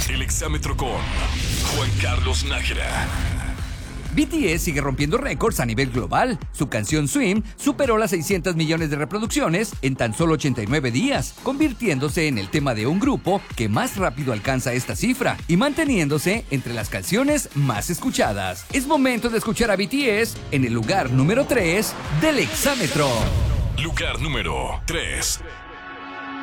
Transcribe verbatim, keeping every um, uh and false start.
El exámetro con Juan Carlos Nájera. B T S sigue rompiendo récords a nivel global. Su canción Swim superó las seiscientos millones de reproducciones en tan solo ochenta y nueve días, convirtiéndose en el tema de un grupo que más rápido alcanza esta cifra y manteniéndose entre las canciones más escuchadas. Es momento de escuchar a B T S en el lugar número tres del exámetro. Lugar número tres.